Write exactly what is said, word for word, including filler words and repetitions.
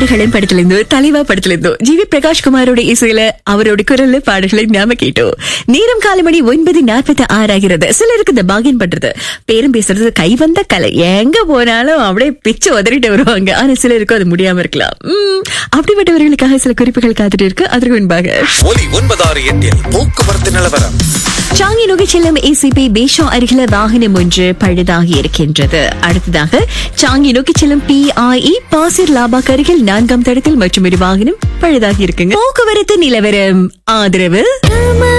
ஆடுகளம் படத்திலிருந்தோ, தலைவா படத்திலிருந்தோ G we Prakash குமாரோட இசையில அவரோட குரல்ல பாடல்களை நாம கேட்டோம். நேரம் காலை மணி ஒன்பது நாற்பத்தி ஆறு ஆகிறது. சிலருக்கு இந்த பாகியம் பண்றது, பேரும் பேசுறது கைவந்த கலை. எங்க போனாலும் அப்படியே பிச்சு உதறிட்டு வருவாங்க. ஆனா சிலருக்கு அது முடியாம இருக்கலாம். உம் அப்படிப்பட்டவர்களுக்காக சில குறிப்புகள் காத்துட்டு இருக்கு. அதற்கு முன்பாக ஒலி ஒன்பதாறு எட்டில் போக்குவரத்து நிலவரம். சாங்கி நோக்கி செல்லும் ஏசிபி பேஷா அருகில வாகனம் ஒன்று பழுதாகி இருக்கின்றது. அடுத்ததாக சாங்கி நோக்கி செல்லும் பிஐஇ பாசிர் லாபாக் அருகில் நான்காம் தடத்தில் மற்றும் ஒரு வாகனம் பழுதாகி இருக்குங்க. போக்குவரத்து நிலவரம் ஆதரவு